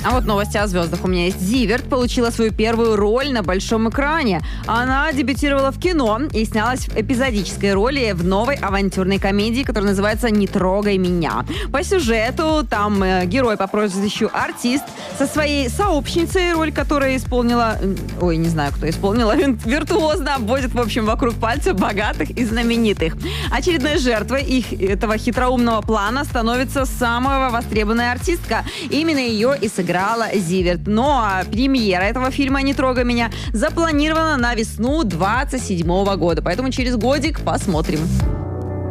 А вот новости о звездах у меня есть. Зиверт получила свою первую роль на большом экране. Она дебютировала в кино и снялась в эпизодической роли в новой авантюрной комедии, которая называется «Не трогай меня». По сюжету там герой по прозвищу Артист со своей сообщницей, роль которой исполнила... Ой, не знаю, кто исполнила. Виртуозно обводит, в общем, вокруг пальца богатых и знаменитых. Очередной жертвой этого хитроумного плана становится самая востребованная артистка. Именно ее и сыграла Зиверт. Но премьера этого фильма «Не трогай меня» запланирована на весну 27 года. Поэтому через годик посмотрим.